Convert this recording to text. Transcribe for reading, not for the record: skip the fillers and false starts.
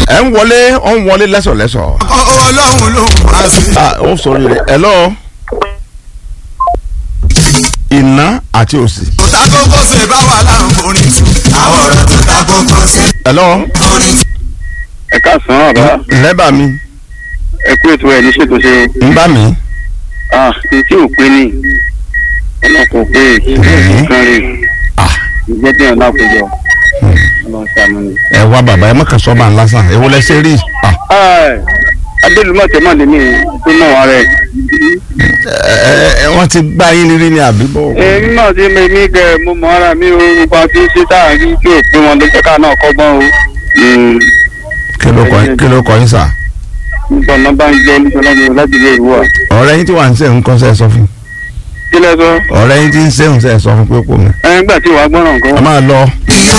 ẹ̀ ń wọlé lẹ́sọ̀lẹ́sọ̀. Ọlọ́run ló máa sí. ó sọ̀rọ̀ rẹ̀ hello. Iná àti òsì. Òtá kókó ṣe bá wà láǹforin tù. Àwọn ọ̀rọ̀ tó ta kókó ṣe. hello. ẹ káàsán bàbá. lẹ́bà mi. ẹ kú ètò ẹ̀ ní ṣètò ṣe. ń bá mi. tí ò pé ní ọlọ́pàá pé ìkan rè ìgbẹ́dẹ̀ ọ̀la àpéjọ ọlọ́run ṣàánú ni. ẹ wá bàbá ẹ mọ̀kàn sọ́ba ńlásán èwo lẹ ṣe rí. adélùmọ̀tẹ́ mọ̀ lèmi tó náà wà rẹ̀. wọ́n ti gbá yín lérí ní àbíbọ̀. èmi náà ti mọ èmi gẹ mo mọ ara mi o gbogbo àti ṣe táàrí tí ò pé wọn ló jẹ́ ká náà kọ́gbọ́n o. kí ló kọ yín sà. nígbà náà bá ń jẹ́ olùsọ̀lá mi láti ilé ìwọ. ọ̀rẹ́ yín tí wà ń sẹ́ ń kọ́ sẹ́ sọ fún. kí lẹ sọ. ọ̀rẹ́ yín tí ń sẹ́ ń sẹ́ sọ fún pé kò mọ̀. nígbà tí wàá gbọ́ràn nǹkan. a máa lọ. Ìyá